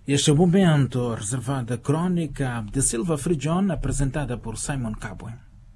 Este é o momento reservado à crônica de Silva Frigion, apresentada por Simon Cabwe.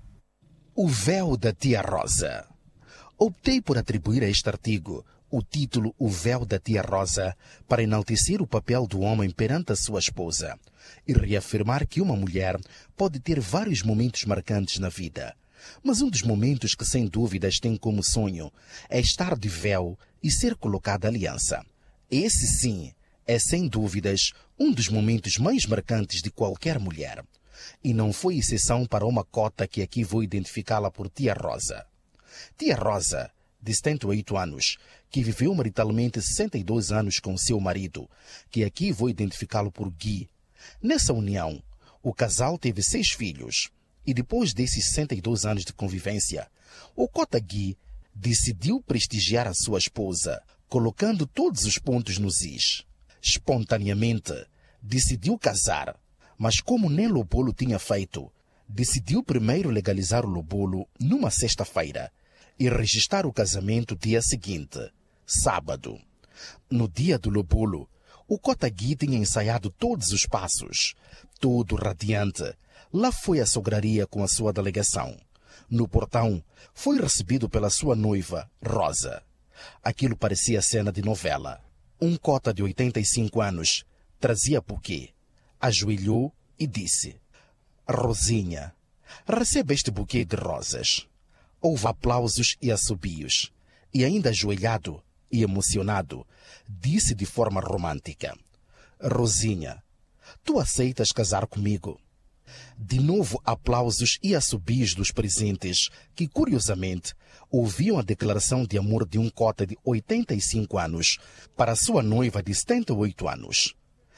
O véu da Tia Rosa. Optei por atribuir a este artigo o título O Véu da Tia Rosa para enaltecer o papel do homem perante a sua esposa e reafirmar que uma mulher pode ter vários momentos marcantes na vida. Mas um dos momentos que sem dúvidas tem como sonho é estar de véu e ser colocada aliança. Esse sim é sem dúvidas um dos momentos mais marcantes de qualquer mulher. E não foi exceção para uma cota que aqui vou identificá-la por Tia Rosa. Tia Rosa, de 78 anos, que viveu maritalmente 62 anos com seu marido, que aqui vou identificá-lo por Gui. Nessa união, o casal teve 6 filhos. E depois desses 62 anos de convivência, o cota Gui decidiu prestigiar a sua esposa, colocando todos os pontos nos is. Espontaneamente, decidiu casar, mas como nem lobolo tinha feito, decidiu primeiro legalizar o lobolo numa sexta-feira e registrar o casamento dia seguinte, sábado. No dia do lobolo, o cota Gui tinha ensaiado todos os passos. Todo radiante, lá foi à sograria com a sua delegação. No portão, foi recebido pela sua noiva, Rosa. Aquilo parecia cena de novela. Um cota de 85 anos trazia buquê, ajoelhou e disse: Rosinha, receba este buquê de rosas. Houve aplausos e assobios, e ainda ajoelhado e emocionado, disse de forma romântica: Rosinha, tu aceitas casar comigo? De novo aplausos e assobios dos presentes, que curiosamente ouviam a declaração de amor de um cota de 85 anos para sua noiva de 78 anos.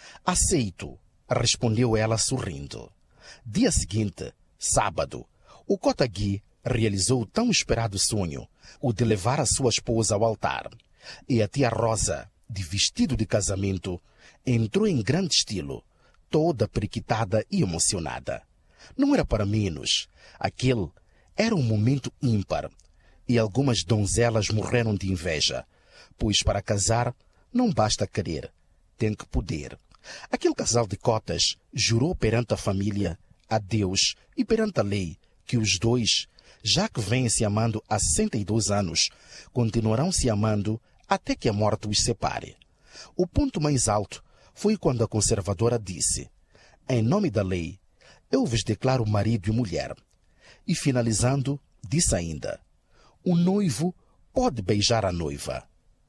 Aceito, respondeu ela sorrindo. Dia seguinte, sábado, o cota Gui realizou o tão esperado sonho, o de levar a sua esposa ao altar. E a Tia Rosa, de vestido de casamento, entrou em grande estilo, toda periquitada e emocionada. Não era para menos. Aquele era um momento ímpar. E algumas donzelas morreram de inveja, pois para casar não basta querer, tem que poder. Aquele casal de cotas jurou perante a família, a Deus e perante a lei que os dois, já que vêm se amando há 62 anos, continuarão se amando até que a morte os separe. O ponto mais alto foi quando a conservadora disse: em nome da lei, eu vos declaro marido e mulher. E finalizando, disse ainda: o noivo pode beijar a noiva.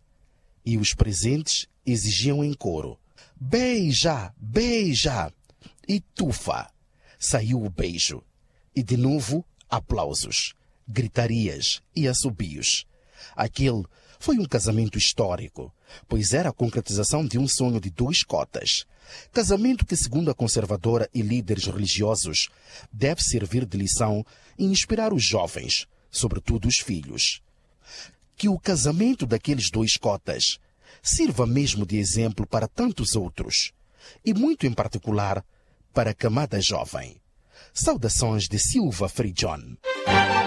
E os presentes exigiam em coro: beija, beija! E tufa! Saiu o beijo. E de novo, aplausos, gritarias e assobios. Aquele foi um casamento histórico, pois era a concretização de um sonho de 2 cotas. Casamento que, segundo a conservadora e líderes religiosos, deve servir de lição e inspirar os jovens, sobretudo os filhos. Que o casamento daqueles 2 cotas sirva mesmo de exemplo para tantos outros, e muito em particular para a camada jovem. Saudações de Silva Frigion.